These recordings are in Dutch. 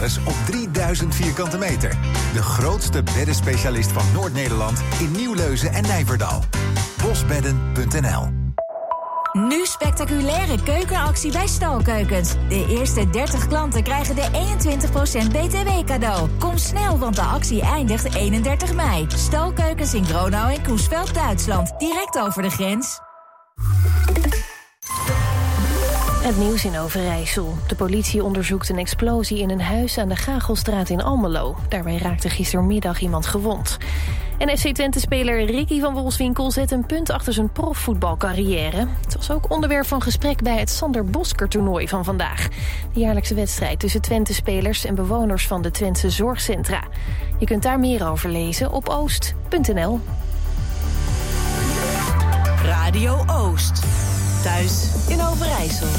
beddenservice op 3000 vierkante meter. De grootste beddenspecialist van Noord-Nederland in Nieuwleuzen en Nijverdal. Bosbedden.nl. Nu spectaculaire keukenactie bij Stalkeukens. De eerste 30 klanten krijgen de 21% BTW cadeau. Kom snel, want de actie eindigt 31 mei. Stalkeukens in Gronau en Coesveld, Duitsland. Direct over de grens. Het nieuws in Overijssel. De politie onderzoekt een explosie in een huis aan de Gagelstraat in Almelo. Daarbij raakte gistermiddag iemand gewond. En FC Twente-speler Ricky van Wolfswinkel zet een punt achter zijn profvoetbalcarrière. Het was ook onderwerp van gesprek bij het Sander Bosker-toernooi van vandaag. De jaarlijkse wedstrijd tussen Twente-spelers en bewoners van de Twentse zorgcentra. Je kunt daar meer over lezen op oost.nl. Radio Oost. Thuis in Overijssel.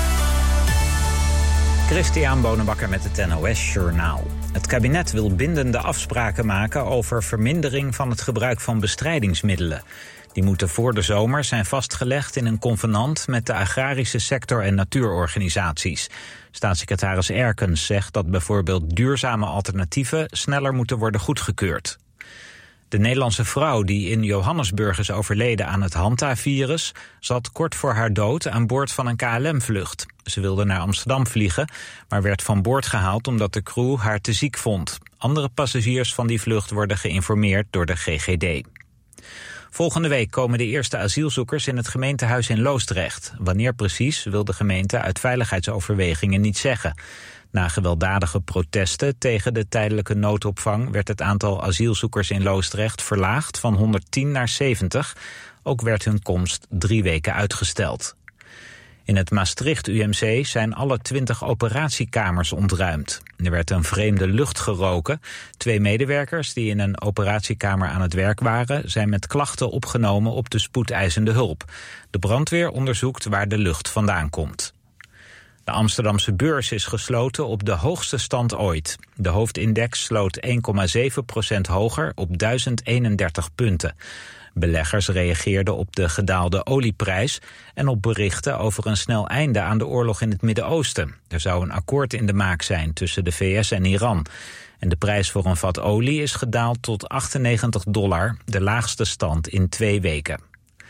Christian Bonenbakker met het NOS Journaal. Het kabinet wil bindende afspraken maken over vermindering van het gebruik van bestrijdingsmiddelen. Die moeten voor de zomer zijn vastgelegd in een convenant met de agrarische sector en natuurorganisaties. Staatssecretaris Erkens zegt dat bijvoorbeeld duurzame alternatieven sneller moeten worden goedgekeurd. De Nederlandse vrouw die in Johannesburg is overleden aan het Hanta-virus zat kort voor haar dood aan boord van een KLM-vlucht. Ze wilde naar Amsterdam vliegen, maar werd van boord gehaald omdat de crew haar te ziek vond. Andere passagiers van die vlucht worden geïnformeerd door de GGD. Volgende week komen de eerste asielzoekers in het gemeentehuis in Loosdrecht. Wanneer precies wil de gemeente uit veiligheidsoverwegingen niet zeggen. Na gewelddadige protesten tegen de tijdelijke noodopvang werd het aantal asielzoekers in Loosdrecht verlaagd van 110 naar 70. Ook werd hun komst 3 weken uitgesteld. In het Maastricht UMC zijn alle 20 operatiekamers ontruimd. Er werd een vreemde lucht geroken. 2 medewerkers die in een operatiekamer aan het werk waren zijn met klachten opgenomen op de spoedeisende hulp. De brandweer onderzoekt waar de lucht vandaan komt. De Amsterdamse beurs is gesloten op de hoogste stand ooit. De hoofdindex sloot 1,7% hoger op 1031 punten. Beleggers reageerden op de gedaalde olieprijs en op berichten over een snel einde aan de oorlog in het Midden-Oosten. Er zou een akkoord in de maak zijn tussen de VS en Iran. En de prijs voor een vat olie is gedaald tot $98, de laagste stand in 2 weken.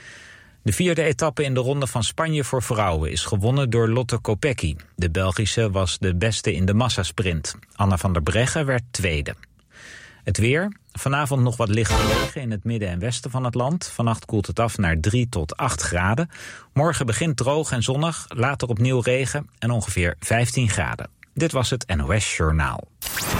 De 4e etappe in de Ronde van Spanje voor vrouwen is gewonnen door Lotte Kopecky. De Belgische was de beste in de massasprint. Anna van der Breggen werd 2e. Het weer. Vanavond nog wat lichte regen in het midden en westen van het land. Vannacht koelt het af naar 3 tot 8 graden. Morgen begint droog en zonnig, later opnieuw regen en ongeveer 15 graden. Dit was het NOS Journaal.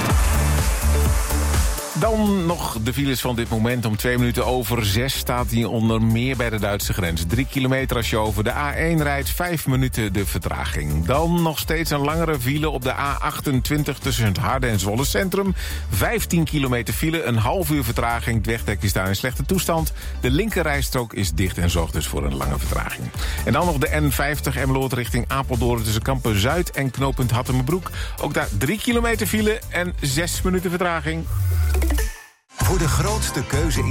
Dan nog de files van dit moment. Om 6:02 staat hij onder meer bij de Duitse grens. 3 kilometer als je over de A1 rijdt, 5 minuten de vertraging. Dan nog steeds een langere file op de A28 tussen het Harde en Zwolle Centrum. 15 kilometer file, een half uur vertraging. Het wegdek is daar in slechte toestand. De linkerrijstrook is dicht en zorgt dus voor een lange vertraging. En dan nog de N50 Emmeloord richting Apeldoorn tussen Kampen Zuid en knooppunt Hattemerbroek. Ook daar 3 kilometer file en 6 minuten vertraging. Voor de grootste keuze